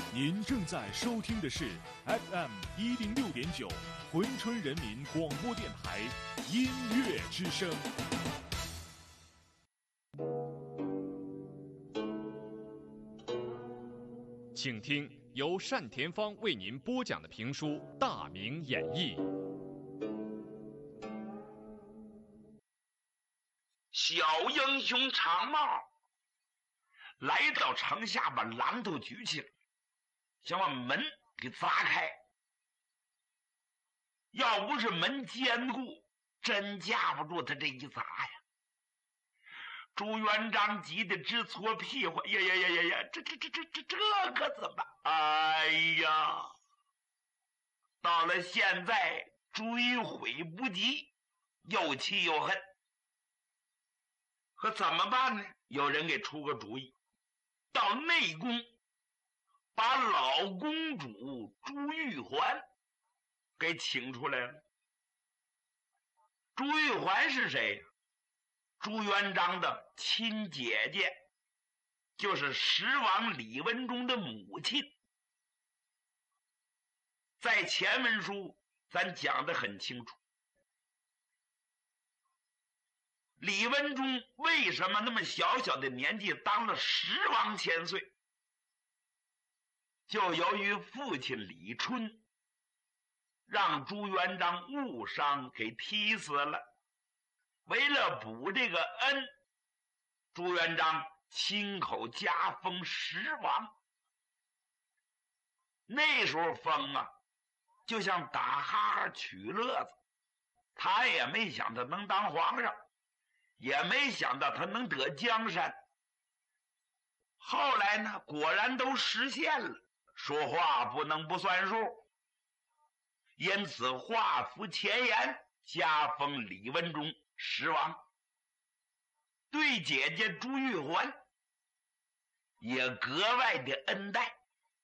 您正在收听的是 FM106.9珲春人民广播电台音乐之声。请听由单田芳为您播讲的评书《大明演义》。 小英雄长帽来到城下，把榔头举起来，想把门给砸开。要不是门坚固，真架不住他这一砸呀。朱元璋急得直搓屁股，呀，这可怎么办？哎呀，到了现在追悔不及，又气又恨。可怎么办呢？有人给出个主意，到内宫把老公主朱玉环给请出来了。朱玉环是谁？朱元璋的亲姐姐，就是十王李文忠的母亲。在前文书咱讲得很清楚，李文忠为什么那么小小的年纪当了十王千岁？就由于父亲李春让朱元璋误伤给踢死了。为了补这个恩，朱元璋亲口加封十王。那时候封啊，就像打哈哈取乐子，他也没想到能当皇上，也没想到他能得江山。后来呢，果然都实现了，说话不能不算数，因此画符前言，加封李文忠十王，对姐姐朱玉环也格外的恩待。